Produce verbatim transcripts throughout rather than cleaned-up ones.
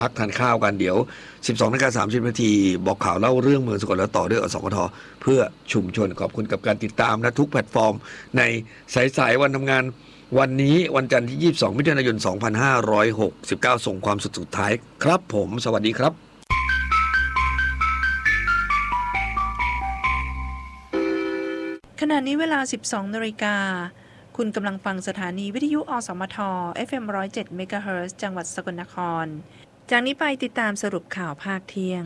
พักทานข้าวกันเดี๋ยว สิบสองนาฬิกาสามสิบนาทีบอกข่าวเล่าเรื่องเมืองสกลแล้วต่อด้วยอสมทเพื่อชุมชนขอบคุณกับการติดตามนะทุกแพลตฟอร์มในสายๆวันทำงานวันนี้วันจันทร์ที่ยี่สิบสองมิถุนายนสองพันห้าร้อยหกสิบเก้าส่งความสุขสุดท้ายครับผมสวัสดีครับขณะนี้เวลา สิบสองนาฬิกาคุณกำลังฟังสถานีวิทยุอสมท เอฟ เอ็ม หนึ่งร้อยเจ็ด เมกะเฮิรตซ์จังหวัดสกลนครจากนี้ไปติดตามสรุปข่าวภาคเที่ยง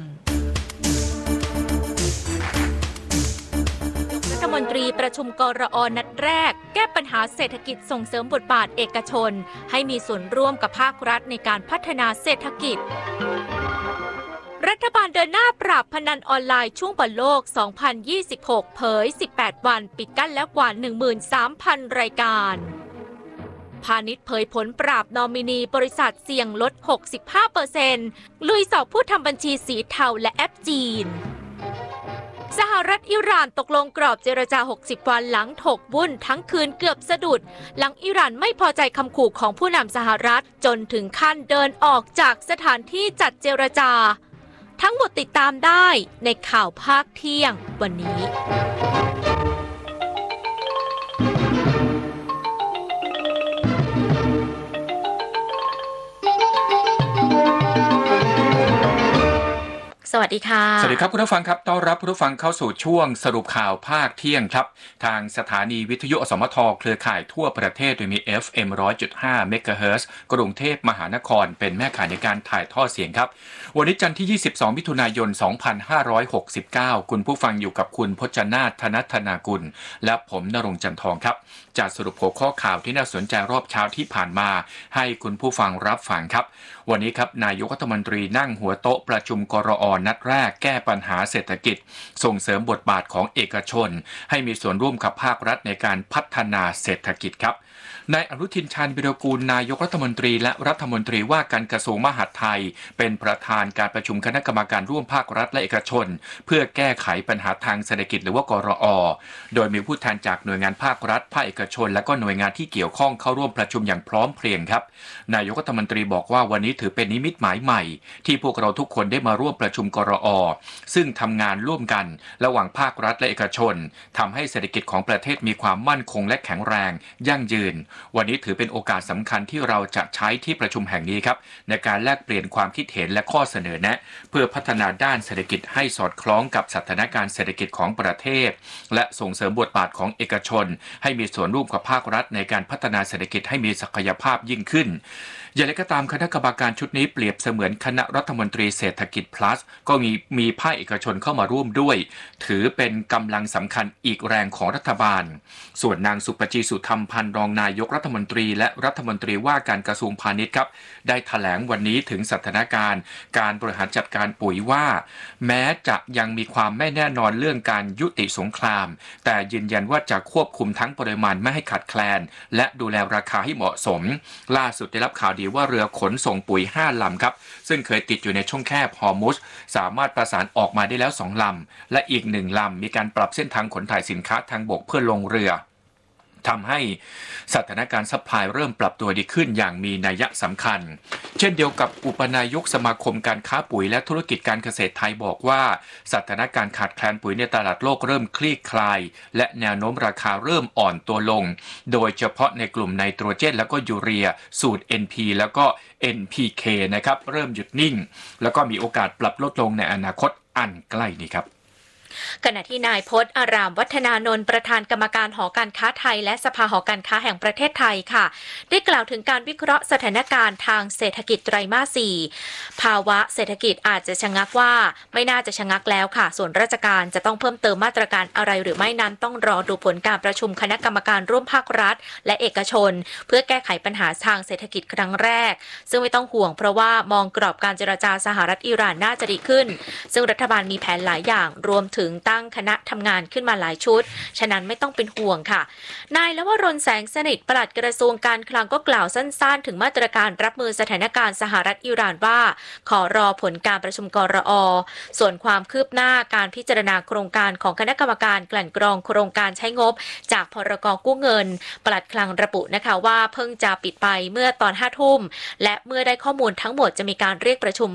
รัฐมนตรีประชุมกรอ.นัดแรกแก้ปัญหาเศรษฐกิจส่งเสริมบทบาทเอกชนให้มีส่วนร่วมกับภาครัฐในการพัฒนาเศรษฐกิจรัฐบาลเดินหน้าปราบพนันออนไลน์ช่วงบอลโลก สองพันยี่สิบหก เผย สิบแปด วันปิดกั้นแล้วกว่า หนึ่งหมื่นสามพัน รายการพาณิชย์เผยผลปราบนอมินีบริษัทเสี่ยงลด หกสิบห้าเปอร์เซ็นต์ ลุยสอบผู้ทำบัญชีสีเทาและแอปจีนสหรัฐอิหร่านตกลงกรอบเจรจา หกสิบ วันหลังถกวุ่นทั้งคืนเกือบสะดุดหลังอิหร่านไม่พอใจคำขู่ของผู้นำสหรัฐจนถึงขั้นเดินออกจากสถานที่จัดเจรจาทั้งหมดติดตามได้ในข่าวภาคเที่ยงวันนี้สวัสดีค่ะสวัสดีครับคุณผู้ฟังครับต้อนรับคุณผู้ฟังเข้าสู่ช่วงสรุปข่าวภาคเที่ยงครับทางสถานีวิทยุอสมทเครือข่ายทั่วประเทศโดยมี เอฟ เอ็ม หนึ่งร้อยจุดห้า เมกะเฮิรตซ์กรุงเทพมหานครเป็นแม่ข่ายในการถ่ายทอดเสียงครับวันนี้จันทร์ที่ยี่สิบสองมิถุนายนสองพันห้าร้อยหกสิบเก้าคุณผู้ฟังอยู่กับคุณพจนาถ ธนธนากุลและผมณรงค์จันทองครับจะสรุปหัวข้อข่าวที่น่าสนใจรอบเช้าที่ผ่านมาให้คุณผู้ฟังรับฟังครับวันนี้ครับนายกรัฐมนตรีนั่งหัวโต๊ะประชุมกรอ.นัดแรกแก้ปัญหาเศรษฐกิจส่งเสริมบทบาทของเอกชนให้มีส่วนร่วมกับภาครัฐในการพัฒนาเศรษฐกิจครับนายอนุทินชาญวิรากูลนายกรัฐมนตรีและรัฐมนตรีว่าการกระทรวงมหาดไทยเป็นประธานการประชุมคณะกรรมการร่วมภาครัฐและเอกชนเพื่อแก้ไขปัญหาทางเศรษฐกิจหรือว่ากรอ.โดยมีผู้แทนจากหน่วยงานภาครัฐภาคเอกชนและก็หน่วยงานที่เกี่ยวข้องเข้าร่วมประชุมอย่างพร้อมเพรียงครับนายกรัฐมนตรีบอกว่าวันนี้ถือเป็นนิมิตหมายใหม่ที่พวกเราทุกคนได้มาร่วมประชุมกรอ.ซึ่งทำงานร่วมกันระหว่างภาครัฐและเอกชนทำให้เศรษฐกิจของประเทศมีความมั่นคงและแข็งแรงยั่งยืนวันนี้ถือเป็นโอกาสสำคัญที่เราจะใช้ที่ประชุมแห่งนี้ครับในการแลกเปลี่ยนความคิดเห็นและข้อเสนอแนะเพื่อพัฒนาด้านเศรษฐกิจให้สอดคล้องกับสถานการณ์เศรษฐกิจของประเทศและส่งเสริมบทบาทของเอกชนให้มีส่วนร่วมกับภาครัฐในการพัฒนาเศรษฐกิจให้มีศักยภาพยิ่งขึ้นอย่างไรก็ตามคณะกรรมการชุดนี้เปรียบเสมือนคณะรัฐมนตรีเศรษฐกิจ plus ก็มีมีภาคเอกชนเข้ามาร่วมด้วยถือเป็นกำลังสำคัญอีกแรงของรัฐบาลส่วนนางสุปจีสุธรรมพันธ์รองนายกรัฐมนตรีและรัฐมนตรีว่าการกระทรวงพาณิชย์ครับได้แถลงวันนี้ถึงสถานการณ์การบริหารจัดการปุ๋ยว่าแม้จะยังมีความไม่แน่นอนเรื่องการยุติสงครามแต่ยืนยันว่าจะควบคุมทั้งปริมาณไม่ให้ขาดแคลนและดูแลราคาให้เหมาะสมล่าสุดได้รับข่าวดีว่าเรือขนส่งปุ๋ยห้าลำครับซึ่งเคยติดอยู่ในช่องแคบฮอร์มุซสามารถประสานออกมาได้แล้วสองลำและอีกหนึ่งลำมีการปรับเส้นทางขนถ่ายสินค้าทางบกเพื่อลงเรือทำให้สถานการณ์ซัพพลายเริ่มปรับตัวดีขึ้นอย่างมีนัยสำคัญเช่นเดียวกับอุปนายกสมาคมการค้าปุ๋ยและธุรกิจการเกษตรไทยบอกว่าสถานการณ์ขาดแคลนปุ๋ยในตลาดโลกเริ่มคลี่คลายและแนวโน้มราคาเริ่มอ่อนตัวลงโดยเฉพาะในกลุ่มไนโตรเจนแล้วก็ยูเรียสูตร เอ็น พี แล้วก็ เอ็น พี เค นะครับเริ่มหยุดนิ่งแล้วก็มีโอกาสปรับลดลงในอนาคตอันใกล้นี้ครับขณะที่นายพจน์อารามวัฒนานนท์ประธานกรรมการหอการค้าไทยและสภาหอการค้าแห่งประเทศไทยค่ะได้กล่าวถึงการวิเคราะห์สถานการณ์ทางเศรษฐกิจไตรมาสสี่ภาวะเศรษฐกิจอาจจะชะงักว่าไม่น่าจะชะงักแล้วค่ะส่วนราชการจะต้องเพิ่มเติมมาตรการอะไรหรือไม่นั้นต้องรอดูผลการประชุมคณะกรรมการร่วมภาครัฐและเอกชนเพื่อแก้ไขปัญหาทางเศรษฐกิจครั้งแรกซึ่งไม่ต้องห่วงเพราะว่ามองกรอบการเจรจาสหรัฐอิหร่านน่าจะดีขึ้นซึ่งรัฐบาลมีแผนหลายอย่างรวมถึงถึงตั้งคณะทำงานขึ้นมาหลายชุดฉะนั้นไม่ต้องเป็นห่วงค่ะนายลวรนแสงสนิทปลัดกระทรวงการคลังก็กล่าวสั้นๆถึงมาตรการรับมือสถานการณ์สหรัฐอิหร่านว่าขอรอผลการประชุมกรอ.ส่วนความคืบหน้าการพิจารณาโครงการของคณะกรรมการกลั่นกรองโครงการใช้งบจากพรก.กู้เงินปลัดคลังระบุนะคะว่าเพิ่งจะปิดไปเมื่อตอนห้าทุ่มและเมื่อได้ข้อมูลทั้งหมดจะมีการเรียกประชุม